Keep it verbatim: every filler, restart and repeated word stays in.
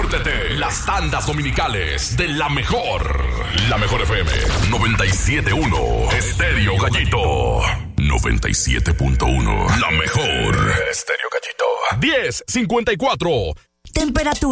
Súbete las tandas dominicales de la mejor. La mejor F M noventa y siete punto uno. Estéreo Gallito. noventa y siete punto uno. La mejor. Estéreo Gallito. diez cincuenta y cuatro. Temperatura.